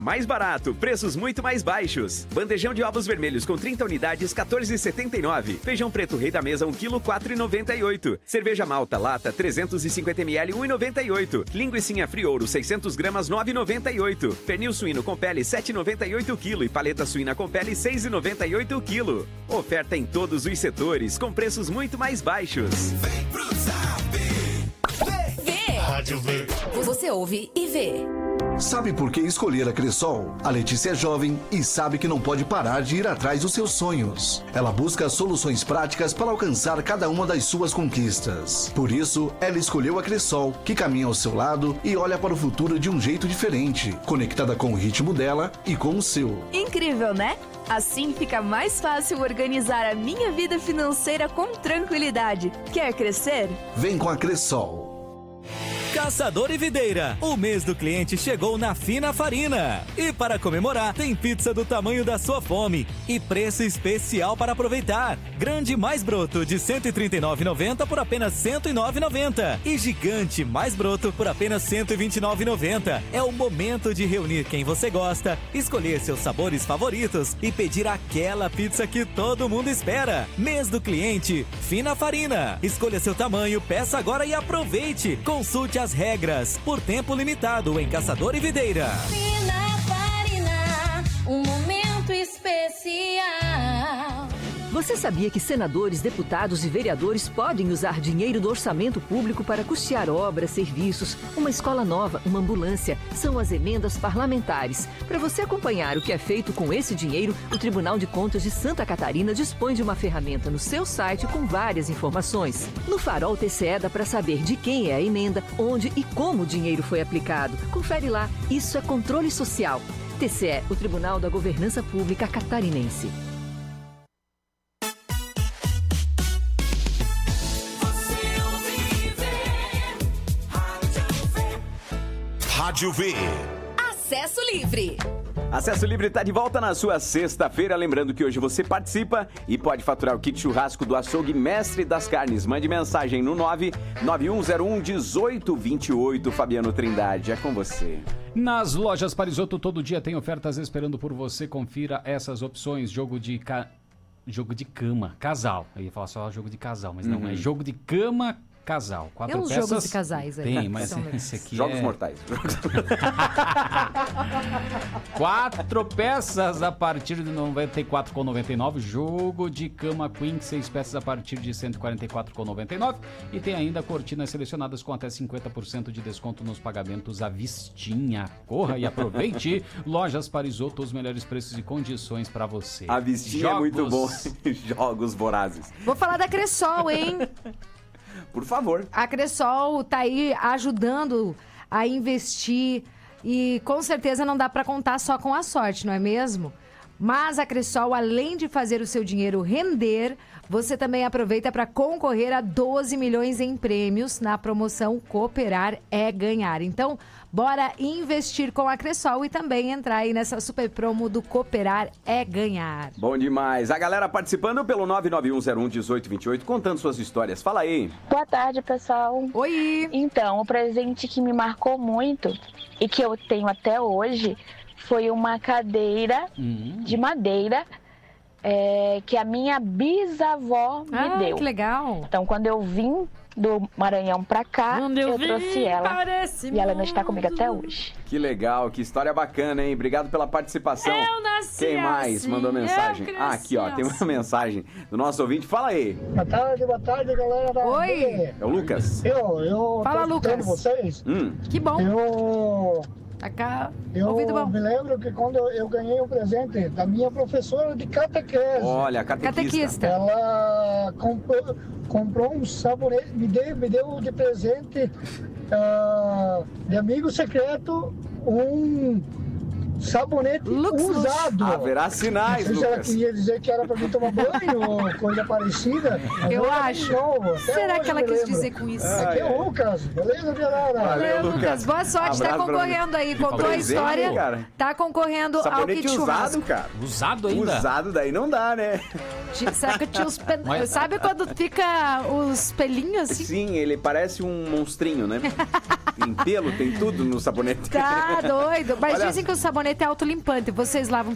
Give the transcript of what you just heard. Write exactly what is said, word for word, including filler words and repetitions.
Mais barato, preços muito mais baixos. Bandejão de ovos vermelhos com trinta unidades, quatorze reais e setenta e nove centavos. Feijão preto rei da mesa, um quilo, quatro reais e noventa e oito centavos. Cerveja malta, lata, trezentos e cinquenta mililitros, um real e noventa e oito centavos. Linguicinha friouro, seiscentas gramas, nove reais e noventa e oito centavos. Pernil suíno com pele, sete reais e noventa e oito centavos o quilo. E paleta suína com pele, seis reais e noventa e oito centavos o quilo. Oferta em todos os setores, com preços muito mais baixos. Vem pro Zap. Vê. Rádio V. Você ouve e vê. Sabe por que escolher a Cressol? A Letícia é jovem e sabe que não pode parar de ir atrás dos seus sonhos. Ela busca soluções práticas para alcançar cada uma das suas conquistas. Por isso, ela escolheu a Cressol, que caminha ao seu lado e olha para o futuro de um jeito diferente, conectada com o ritmo dela e com o seu. Incrível, né? Assim fica mais fácil organizar a minha vida financeira com tranquilidade. Quer crescer? Vem com a Cressol. Caçador e Videira, o mês do cliente chegou na Fina Farina. E para comemorar, tem pizza do tamanho da sua fome e preço especial para aproveitar. Grande mais broto de cento e trinta e nove reais e noventa centavos por apenas cento e nove reais e noventa centavos. E gigante mais broto por apenas cento e vinte e nove reais e noventa centavos. É o momento de reunir quem você gosta, escolher seus sabores favoritos e pedir aquela pizza que todo mundo espera. Mês do cliente, Fina Farina. Escolha seu tamanho, peça agora e aproveite. Consulte as regras, por tempo limitado em Caçador e Videira. Fina Farina, um momento especial. Você sabia que senadores, deputados e vereadores podem usar dinheiro do orçamento público para custear obras, serviços, uma escola nova, uma ambulância? São as emendas parlamentares. Para você acompanhar o que é feito com esse dinheiro, o Tribunal de Contas de Santa Catarina dispõe de uma ferramenta no seu site com várias informações. No Farol T C E dá para saber de quem é a emenda, onde e como o dinheiro foi aplicado. Confere lá, isso é controle social. T C E, o Tribunal da Governança Pública Catarinense. Rádio V. Acesso Livre. Acesso Livre está de volta na sua sexta-feira. Lembrando que hoje você participa e pode faturar o kit churrasco do açougue Mestre das Carnes. Mande mensagem no nove nove um zero um um oito dois oito. Fabiano Trindade, é com você. Nas lojas Parisoto, todo dia tem ofertas esperando por você. Confira essas opções. Jogo de ca... jogo de cama, casal. Eu ia falar só jogo de casal, mas não, Uhum. é jogo de cama, casal. Quatro Tem uns peças. jogos de casais aí. Tem, mas esse aqui Jogos é... mortais. Quatro peças a partir de noventa e quatro reais e noventa e nove centavos. Jogo de cama Queen, seis peças a partir de cento e quarenta e quatro reais e noventa e nove centavos. E tem ainda cortinas selecionadas com até cinquenta por cento de desconto nos pagamentos à vistinha. Corra e aproveite. Lojas Parisoto, os melhores preços e condições para você. A vistinha Jogos... é muito bom. Jogos vorazes. Vou falar da Cressol, hein? Por favor. A Cressol tá aí ajudando a investir e com certeza não dá para contar só com a sorte, não é mesmo? Mas a Cressol, além de fazer o seu dinheiro render, você também aproveita para concorrer a doze milhões em prêmios na promoção Cooperar é Ganhar. Então, bora investir com a Cressol e também entrar aí nessa super promo do Cooperar é Ganhar. Bom demais. A galera participando pelo nove nove um zero um um oito dois oito, contando suas histórias. Fala aí. Boa tarde, pessoal. Oi! Então, o presente que me marcou muito e que eu tenho até hoje foi uma cadeira Hum. de madeira é, que a minha bisavó me Ah, deu. que legal. Então, quando eu vim do Maranhão pra cá, Quando eu, eu vim, trouxe ela parece e ela ainda está comigo até hoje. Que legal, que história bacana, hein? Obrigado pela participação. Eu nasci Quem mais assim, mandou mensagem? eu Ah, aqui, ó, tem uma assim. mensagem do nosso ouvinte. Fala aí. Boa tarde, boa tarde, galera da Oi. V. É o Lucas. Eu, eu Fala, tô escutando Lucas. vocês. Hum. Que bom. Eu, Tá cá, eu ouvido bom. me lembro que quando eu ganhei o presente da minha professora de catequese, Olha, catequista. Catequista. ela comprou, comprou um sabonete, me deu, me deu de presente ah, de amigo secreto um sabonete Lux, Lux. usado. Haverá sinais, Não sei se ela Lucas. queria dizer que era pra mim tomar banho ou coisa parecida. mas Eu era acho. novo, até Será hoje que ela me quis lembro. dizer com isso? Aqui é o Lucas, beleza, galera? Valeu, Valeu, Lucas. Lucas. Boa sorte, tá Abraço pra concorrendo aí. Contou a Presente, história, cara. tá concorrendo ao Sabonete kit usado, churrasco. cara. Usado ainda? Usado daí não dá, né? Ti- Será que tinha os pe... Mas- Sabe quando fica os pelinhos assim? Sim, ele parece um monstrinho, né? Tem pelo, tem tudo no sabonete. Tá doido. Mas Olha- dizem que o sabonete sabonete autolimpante. Vocês lavam